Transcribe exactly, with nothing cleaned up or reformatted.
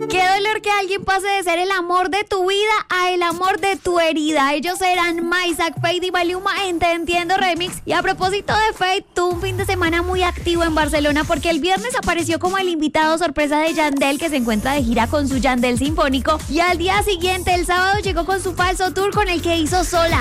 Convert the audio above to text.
Qué dolor que alguien pase de ser el amor de tu vida a el amor de tu herida. Ellos eran Maisak, Feid y Maluma en Te Entiendo Remix. Y a propósito de Feid, tuvo un fin de semana muy activo en Barcelona porque el viernes apareció como el invitado sorpresa de Yandel, que se encuentra de gira con su Yandel Sinfónico. Y al día siguiente, el sábado, llegó con su falso tour con el que hizo Sola.